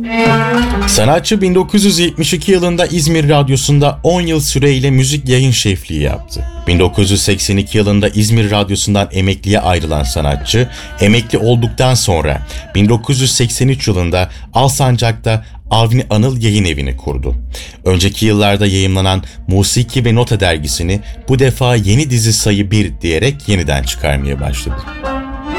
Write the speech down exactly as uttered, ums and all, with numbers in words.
Sanatçı bin dokuz yüz yetmiş iki yılında İzmir Radyosu'nda on yıl süreyle müzik yayın şefliği yaptı. bin dokuz yüz seksen iki yılında İzmir Radyosu'ndan emekliye ayrılan sanatçı, emekli olduktan sonra bin dokuz yüz seksen üç yılında Alsancak'ta Avni Anıl Yayın Evi'ni kurdu. Önceki yıllarda yayımlanan Musiki ve Nota dergisini bu defa Yeni Dizi Sayı bir diyerek yeniden çıkarmaya başladı.